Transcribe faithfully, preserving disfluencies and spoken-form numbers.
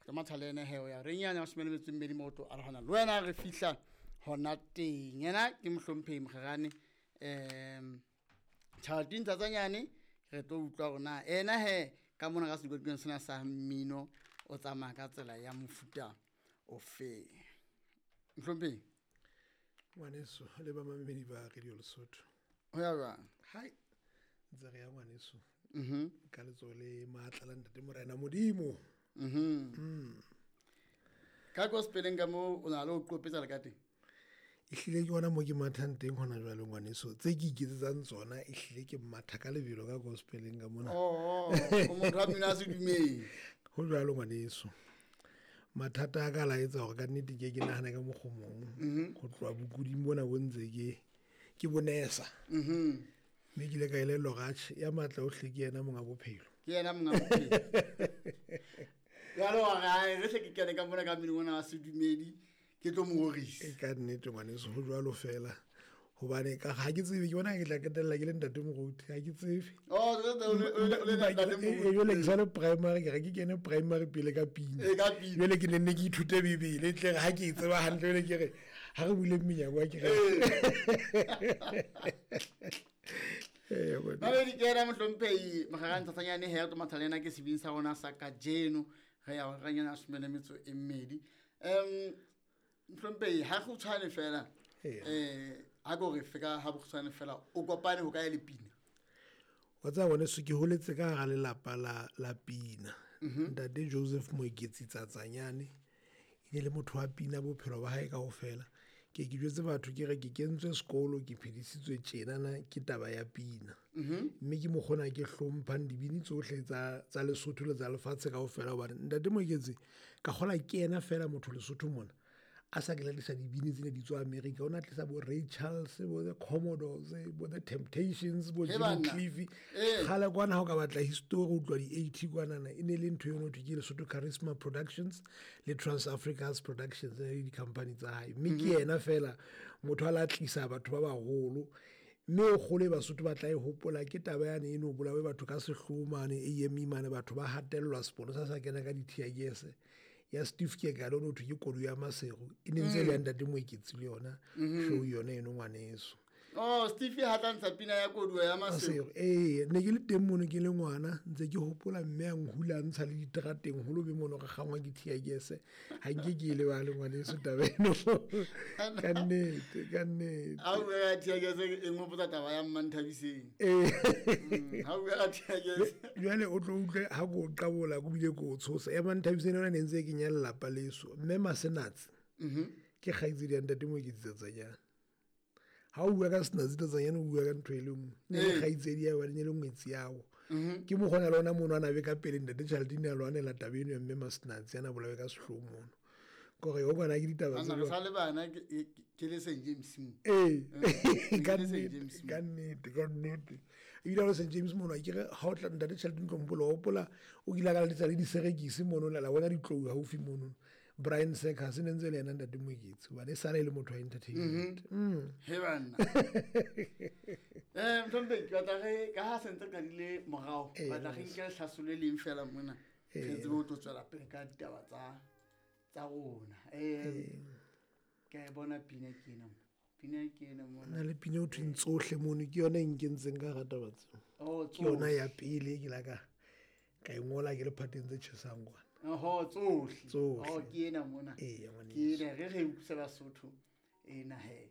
re mathalene he o ya re nyanya semele metso mmedi moto a re hona le wena re fihla hona teng yena ke Mohlomphehi Mokgakane em Tjhalatini Tsatsanyane re tlo utlwa rona ena he ka mona ka sedikotong sena sa mmino o tsamaya ka tsela ya mofuta o fe Mohlomphehi ngwaneso le ba mamedi ba Radio Lesotho ho ya jwang hai ntse re ya ngwaneso mhm ka letso le maatla la ntate Morena Modimo mhm mm ka gospeleng ka mo o na le o qopetsa le ka teng ihlile ke bona mo ke mathang teng hona jwale ngwaneso tse ke iketsetsang tsona ihlile ke matha ka lebelo ka gospeleng ka mona oh o mo ramina se dumeng ho jwalo ngwaneso mathata a ka la etsa hore ka nnete ke ke nahana ka mogomong go tloa bokuding bona bontse ke ke bonesa mhm me ke le ka ile logatsh ya matla o hle ke yena monga bophelo ke yena monga bophelo ya lo ga re se ke kene ka mona ka mmino bona wa sedumedi ke tlo mo gorisa e ka nnete ngwaneso ho jwalo fela hobane ka ga ke tsebe ke bona ke tla ketella ke le ntate Moruti ga ke tsebe oh o le ntate Moruti yo le ke primary ke ke kene primary pele ka pina e ka pina yo le ke nne ke ithute bibele tle ga ke tseba hantle le ke re ha re bule menyako ke re eh ba di kera Mohlomphehi Mokgakane Tsatsanyane he to mathalena ke sebini sa rona sa ka jeno re ya re nyana semele metso e mmedi em Mohlomphehi ha go tshwane fela eh a go re fika ha go tshwane fela o kopane ho ka ile pina wa tsa bone se ke holetse ka ga le lapa la la pina ntate Joseph Moeketsi Tsatsanyane ile le motho wa pina bophelo ba hae ka ho fela ke ke jwetse batho ke re ke kentswe sekolo ke phedisitswe tjena na ke taba ya pina mme ke mo gona ke hlomphang dibini tsohle tsa tsa Lesotho le tsa lefatshe ka ho fela hobane ntate Moeketsi ka gola ke ena fela motho Lesotho mona a sa ke la disa dibini tsene di tswa America ona tlisa bo Ray Charles bo the Commodores bo the Temptations bo Jimmy Cliff gala kwana ha o ka batla history o tlwa di eighty kwana na ine le ntho yeno ke Lesotho Charisma Productions le Trans Africa's Productions le di company tsa hae mme ke yena fela motho a la tlisa batho ba bagolo mme o gole Basotho ba tla e hopola ke taba yane eno bolawe batho ka sehlomane e yemi mane batho ba hatellwa sponsor sa kena ka di teargas ya Steve Kegalo no thuke kodu ya Masego ine ntse le ntate Moeketsi le yona show yona eno ngwaneso oh Steve ha tantsa pina ya kodu ya Masego eh ne ke le teng mono ke le ngwana ntse ke hopola mme a nghula ntsha le ditrateng ho lo be mono ga gangwa ke teargas ha nke ke ile ba le ngwaneso tabeno ka nnete ka nnete a o ya teargas e mo potsa taba ya Manthabiseng eh ha o ya teargas jwale o tlo utlwe ha go qabola go bile go tshosa ya Manthabiseng yona ne ntse ke nyalla lapa leso mme Masenatsi mhm ke kgaitse di ntate Moeketsi Tsatsanyane ha o bua ka Senatsi Tsatsanyane o bua ka ntho e le nngwe ne kgaitse di ya ba ne le ngwetsi yago ke mo gona lona mono ana be ka pele ntate Tjhalatini ya lwana la tabeno ya mme Masenatsi yana bolawe ka sehlomono gore o bona ke ditaba tsa sa le bana ke le Saint James mo eh ka nnete ka nnete ka nnete ile le Saint James mono ke ga o tla ntate Tjhalatini Ntombolo o pola o kila ka le tsa le diseregisi mono la la bona ditlou haufi mono Brian Sekhas ne ntse le yena ntate Moeketsi ba le sala ile motho wa entertainment mm he bana eh Mohlomphehi ka tla ge ka ha sentse ka dile mogao ba tla ge ke hlasole le fela mona ke tsebo to tswela pele ka ditaba tsa tsa rona eh ke bona pina kena pina kena mona na le pina o thweng tsohle mono ke yona enkentseng ka rata batso oh ke yona ya pele ke la ka ka ngola ke le phateng tse tshesang kwana oh tsohle oh ke ena mona eh ke ena re re utlwa Basotho ena he